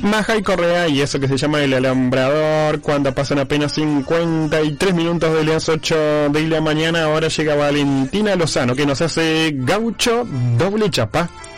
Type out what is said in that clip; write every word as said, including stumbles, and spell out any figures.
Maja y Correa, y eso que se llama El Alambrador, cuando pasan apenas cincuenta y tres minutos de las ocho de la mañana. Ahora llega Valentina Lozano, que nos hace Gaucho Doble Chapa.